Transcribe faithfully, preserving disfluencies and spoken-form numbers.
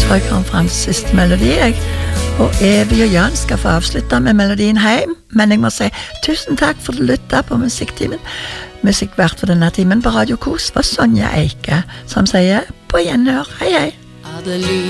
før jeg kom frem til siste melodi, jeg. Og Evy og Jan skal få avslutte med melodien hjem, men jeg må si tusen takk for at du lyttet på Musikktimen. Musikkvert for denne timen på Radio Kos var Sonja Eike, som sier på gjenhør. Hei, hei.